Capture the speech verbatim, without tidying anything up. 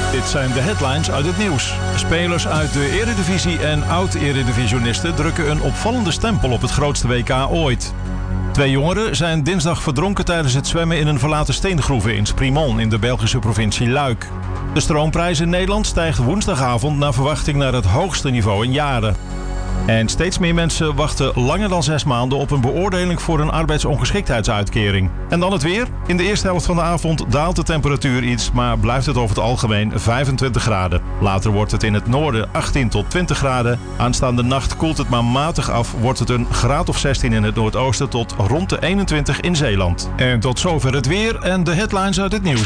Dit zijn de headlines uit het nieuws. Spelers uit de Eredivisie en oud-Eredivisionisten drukken een opvallende stempel op het grootste W K ooit. Twee jongeren zijn dinsdag verdronken tijdens het zwemmen in een verlaten steengroeve in Sprimont in de Belgische provincie Luik. De stroomprijs in Nederland stijgt woensdagavond naar verwachting naar het hoogste niveau in jaren. En steeds meer mensen wachten langer dan zes maanden op een beoordeling voor een arbeidsongeschiktheidsuitkering. En dan het weer. In de eerste helft van de avond daalt de temperatuur iets, maar blijft het over het algemeen vijfentwintig graden. Later wordt het in het noorden achttien tot twintig graden. Aanstaande nacht koelt het maar matig af, wordt het een graad of zestien in het noordoosten tot rond de eenentwintig in Zeeland. En tot zover het weer en de headlines uit het nieuws.